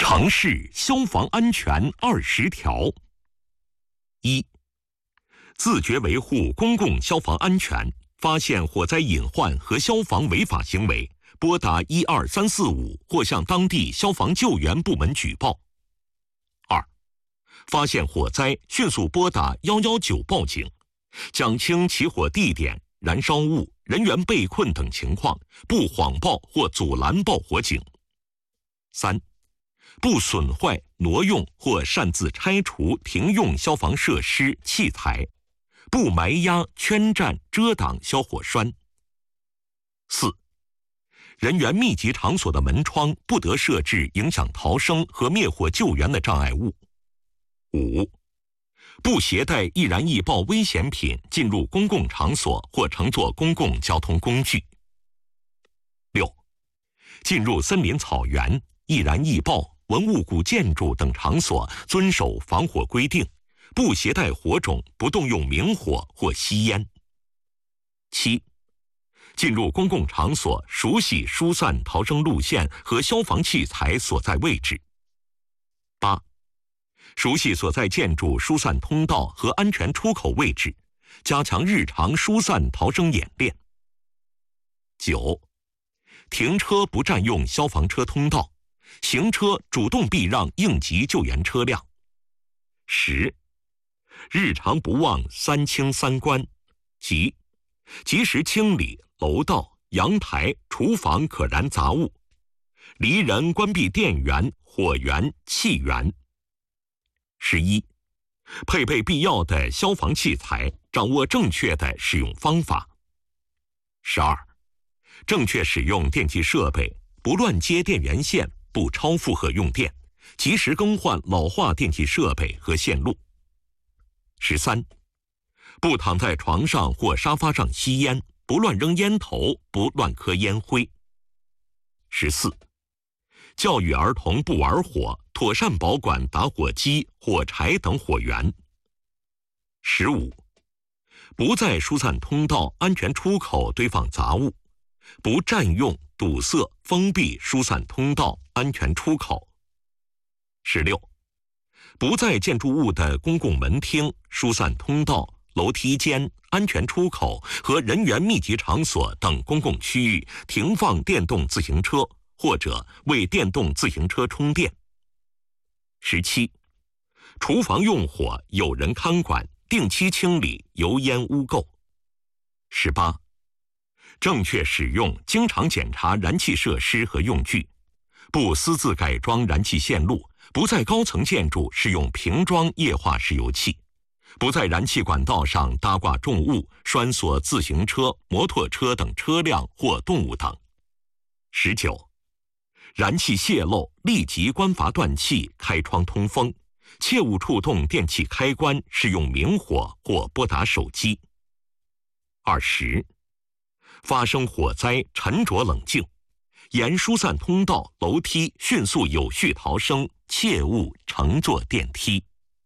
城市消防安全20条。1. 自觉维护公共消防安全，发现火灾隐患和消防违法行为，拨打12345或向当地消防救援部门举报。2. 发现火灾，迅速拨打119报警，讲清起火地点、燃烧物、人员被困等情况，不谎报或阻拦报火警。3. 不损坏、挪用或擅自拆除停用消防设施、器材，不埋压、圈占、遮挡消火栓。4. 人员密集场所的门窗不得设置影响逃生和灭火救援的障碍物。5. 不携带易燃易爆危险品进入公共场所或乘坐公共交通工具。6. 进入森林草原、易燃易爆、文物古建筑等场所遵守防火规定，不携带火种，不动用明火或吸烟。7. 进入公共场所熟悉疏散逃生路线和消防器材所在位置。8. 熟悉所在建筑疏散通道和安全出口位置，加强日常疏散逃生演练。9. 停车不占用消防车通道，行车主动避让应急救援车辆。10. 日常不忘3清3关，即及时清理楼道、阳台、厨房可燃杂物，离人关闭电源、火源、气源。11. 配备必要的消防器材，掌握正确的使用方法。12. 正确使用电气设备，不乱接电源线，不超负荷用电，及时更换老化电气设备和线路。13. 不躺在床上或沙发上吸烟，不乱扔烟头，不乱磕烟灰。14. 教育儿童不玩火，妥善保管打火机、火柴等火源。15. 不在疏散通道、安全出口堆放杂物，不占用、堵塞、封闭疏散通道、安全出口。16. 不在建筑物的公共门厅、疏散通道、楼梯间、安全出口和人员密集场所等公共区域停放电动自行车，或者为电动自行车充电。17. 厨房用火有人看管，定期清理油烟污垢。18. 正确使用、经常检查燃气设施和用具，不私自改装燃气线路，不在高层建筑使用瓶装液化石油气，不在燃气管道上搭挂重物、拴锁自行车、摩托车等车辆或动物等。19. 燃气泄漏，立即关阀断气，开窗通风，切勿触动电器开关，使用明火或拨打手机。20. 发生火灾，沉着冷静，沿疏散通道、楼梯迅速有序逃生，切勿乘坐电梯。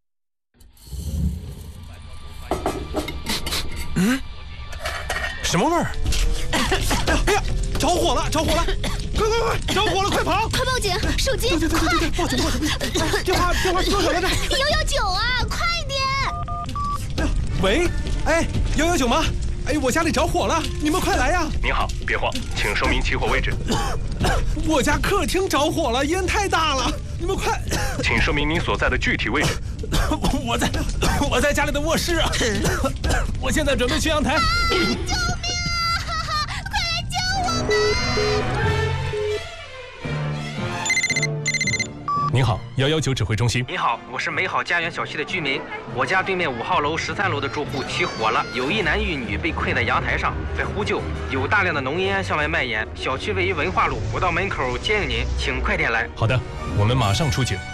什么味儿？哎呀，着火了！着火了！快！着火了，快跑！ 快报警！手机！ 对，报警！电话是多少来着 ？119啊，快点！ 喂，哎，119吗？哎，我家里着火了，你们快来呀！ 您好，别慌，请说明起火位置。 我家客厅着火了，烟太大了，你们快！ 请说明您所在的具体位置。 我在家里的卧室啊！我现在准备去阳台。 救命啊！快来救我们！ 您好，119指挥中心。 您好，我是美好家园小区的居民。我家对面5号楼、13楼的住户起火了，有一男一女被困在阳台上，在呼救，有大量的浓烟向外蔓延。小区位于文化路，我到门口接应您，请快点来。 好的，我们马上出警。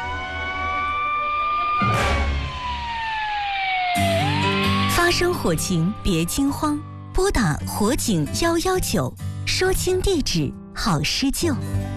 发生火情别惊慌，拨打火警119，说清地址，好施救。